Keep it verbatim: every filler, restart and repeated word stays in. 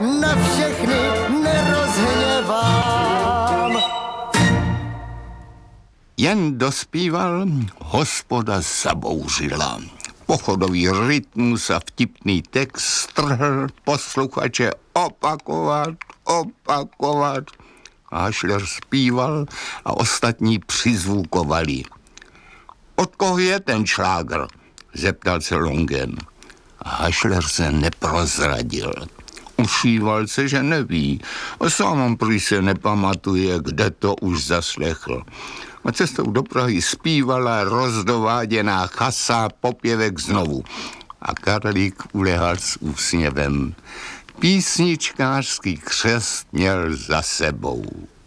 na všechny nerozhněvám. Jen dospíval, hospoda zabouřila. Pochodový rytmus a vtipný text strhl posluchače opakovat, opakovat. Hašler zpíval a ostatní přizvukovali. Od koho je ten šlágr? Zeptal se Longen. Hašler se neprozradil. Ušíval se, že neví. A sám on prý se nepamatuje, kde to už zaslechl. A cestou do Prahy zpívala rozdováděná chasa popěvek znovu. A Karlík ulehal s úsměvem. Písničkářský křest měl za sebou.